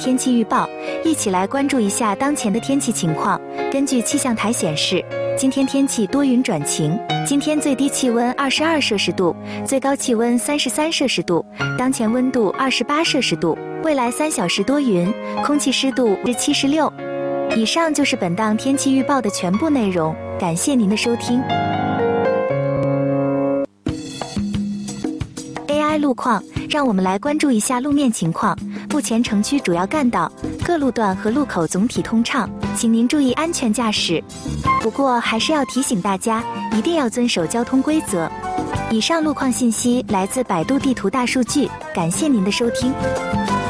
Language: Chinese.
天气预报，一起来关注一下当前的天气情况。根据气象台显示，今天天气多云转晴，今天最低气温22摄氏度，最高气温33摄氏度，当前温度28摄氏度。未来3小时多云，空气湿度是76%。以上就是本档天气预报的全部内容，感谢您的收听。AI 路况，让我们来关注一下路面情况。目前城区主要干道、各路段和路口总体通畅，请您注意安全驾驶。不过还是要提醒大家，一定要遵守交通规则。以上路况信息来自百度地图大数据，感谢您的收听。